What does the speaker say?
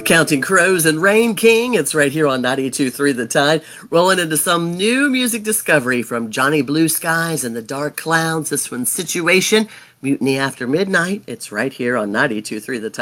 Counting Crows and Rain King. It's right here on 92.3 The Tide. Rolling into some new music discovery from Johnny Blue Skies and the Dark Clouds. This one's Situation, Mutiny After Midnight. It's right here on 92.3 The Tide.